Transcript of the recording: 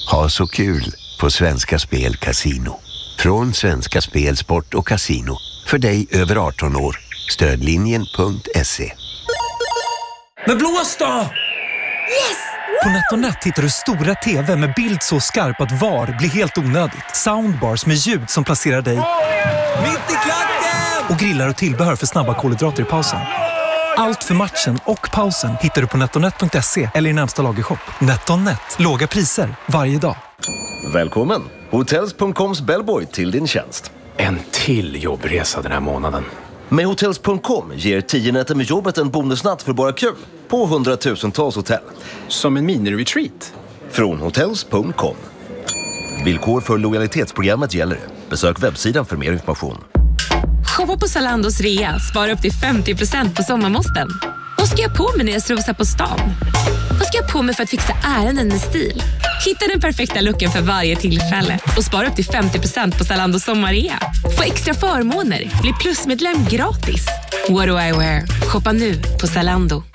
Ha så kul på Svenska Spel Casino. Från Svenska Spel, Sport och Casino. För dig över 18 år. Stödlinjen.se. Men blås då! Yes! På NetOnNet hittar du stora TV med bild så skarp att VAR blir helt onödigt. Soundbars med ljud som placerar dig mitt i klacken! Och grillar och tillbehör för snabba kolhydrater i pausen. Allt för matchen och pausen hittar du på netonet.se eller i närmsta lagershop. NetOnNet. Låga priser varje dag. Välkommen! Hotels.coms bellboy till din tjänst. En till jobbresa den här månaden. Med Hotels.com ger 10 nätter med jobbet en bonusnatt för bara kul på 100,000-tals hotell. Som en mini-retreat. Från Hotels.com. Villkor för lojalitetsprogrammet gäller. Besök webbsidan för mer information. Shoppa på Zalandos rea. Spara upp till 50% på sommarmåsten. Vad ska jag på mig när jag strosar på stan? Vad ska jag på mig för att fixa ärenden med stil? Hitta den perfekta looken för varje tillfälle. Och spara upp till 50% på Zalandos sommarrea. Få extra förmåner. Bli plusmedlem gratis. What do I wear? Shoppa nu på Zalando.